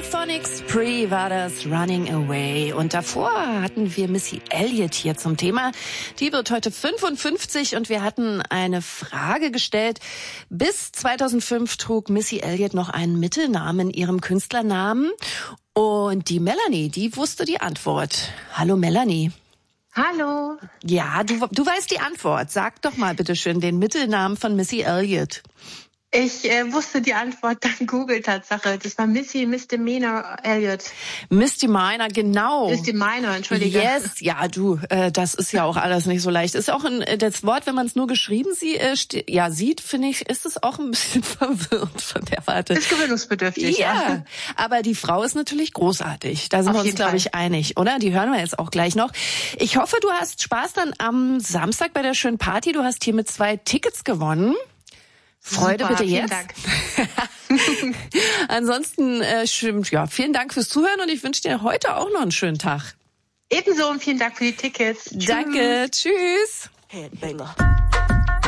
Symphonic Spree war das, Running Away. Und davor hatten wir Missy Elliott hier zum Thema. Die wird heute 55 und wir hatten eine Frage gestellt. Bis 2005 trug Missy Elliott noch einen Mittelnamen in ihrem Künstlernamen. Und die Melanie, die wusste die Antwort. Hallo Melanie. Hallo. Ja, du weißt die Antwort. Sag doch mal bitte schön den Mittelnamen von Missy Elliott. Ich wusste die Antwort dank Google-Tatsache. Das war Missy Misdemeanor Elliott. Misdemeanor, genau. Misdemeanor, entschuldige. Yes, ja, das ist ja auch alles nicht so leicht. Ist auch das Wort, wenn man es nur geschrieben sieht, finde ich, ist es auch ein bisschen verwirrend von der Warte. Ist gewöhnungsbedürftig. Ja, aber die Frau ist natürlich großartig. Da sind wir uns, glaube ich, einig, oder? Die hören wir jetzt auch gleich noch. Ich hoffe, du hast Spaß dann am Samstag bei der schönen Party. Du hast hiermit 2 Tickets gewonnen. Freude Super, bitte jetzt. Vielen Dank. Ansonsten, vielen Dank fürs Zuhören und ich wünsche dir heute auch noch einen schönen Tag. Ebenso und vielen Dank für die Tickets. Danke, tschüss. Headbanger.